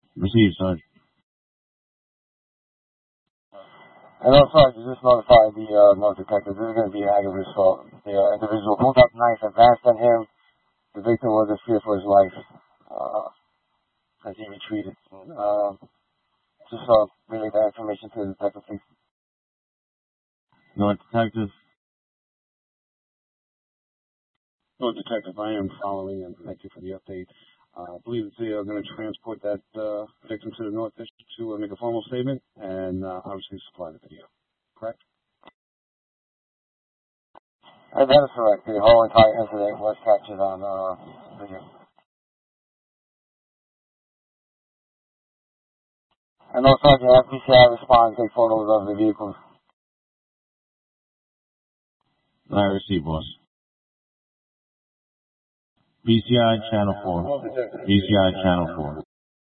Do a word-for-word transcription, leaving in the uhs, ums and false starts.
Received, Sergeant. And also, I just notified the uh, North detective this is going to be an aggravated assault. The uh, individual pulled out the knife, advanced on him. The victim was in fear for his life uh, as he retreated. Uh, just uh, relay that information to the detective, please. North detective. North detective, I am following, and thank you for the update. Uh, I believe that they are going to transport that uh, victim to the North District to uh, make a formal statement and uh, obviously supply the video. Correct? Uh, that is correct. The whole entire incident was captured on uh, video. And also, the F B I respond, take photos of the vehicles. I received, boss. B C I Channel four. B C I Channel four.